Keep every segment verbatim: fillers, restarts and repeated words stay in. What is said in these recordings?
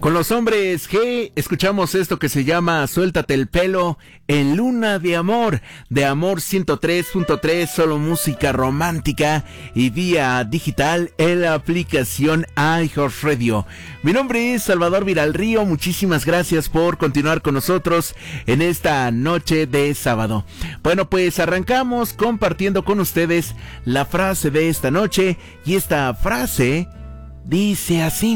Con los hombres G escuchamos esto que se llama Suéltate el pelo en Luna de Amor, de Amor ciento tres punto tres, solo música romántica y vía digital en la aplicación iHeartRadio. Mi nombre es Salvador Viralrío, muchísimas gracias por continuar con nosotros en esta noche de sábado. Bueno, pues arrancamos compartiendo con ustedes la frase de esta noche y esta frase dice así: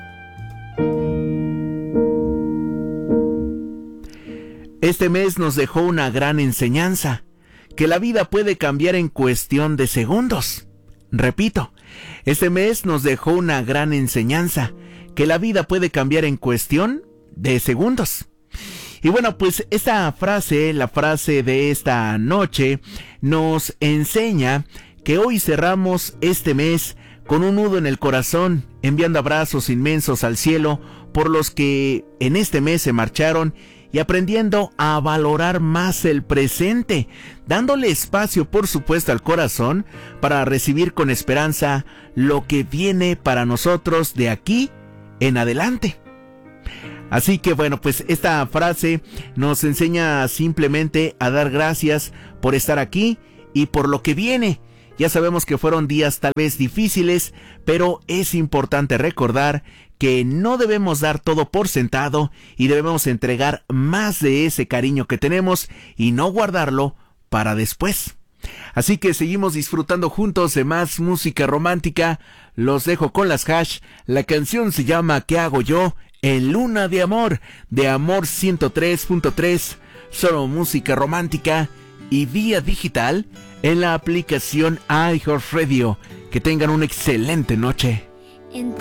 este mes nos dejó una gran enseñanza, que la vida puede cambiar en cuestión de segundos. Repito, este mes nos dejó una gran enseñanza, que la vida puede cambiar en cuestión de segundos. Y bueno, pues esta frase, la frase de esta noche, nos enseña que hoy cerramos este mes con un nudo en el corazón, enviando abrazos inmensos al cielo por los que en este mes se marcharon y aprendiendo a valorar más el presente, dándole espacio, por supuesto, al corazón para recibir con esperanza lo que viene para nosotros de aquí en adelante. Así que bueno, pues esta frase nos enseña simplemente a dar gracias por estar aquí y por lo que viene. Ya sabemos que fueron días tal vez difíciles, pero es importante recordar que no debemos dar todo por sentado y debemos entregar más de ese cariño que tenemos y no guardarlo para después. Así que seguimos disfrutando juntos de más música romántica. Los dejo con las Hash. La canción se llama ¿Qué hago yo? En Luna de Amor, de Amor ciento tres punto tres, solo música romántica y vía digital en la aplicación iHeartRadio. Que tengan una excelente noche. En